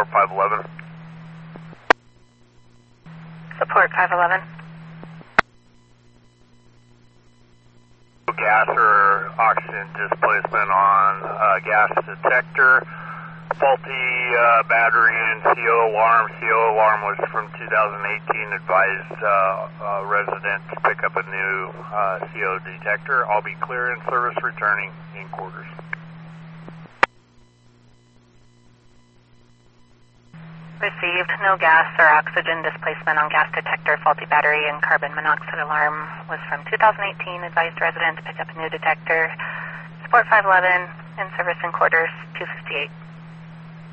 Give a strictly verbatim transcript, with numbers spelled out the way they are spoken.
Support five eleven. Support five eleven. Gas or oxygen displacement on uh, gas detector. Faulty uh, battery and C O alarm. C O alarm was from two thousand eighteen. Advised uh, uh, resident to pick up a new uh, C O detector. I'll be clear in service returning in quarters. Received. No gas or oxygen displacement on gas detector. Faulty battery and carbon monoxide alarm was from two thousand eighteen. Advised resident to pick up a new detector. Support five eleven in service in quarters two fifty-eight.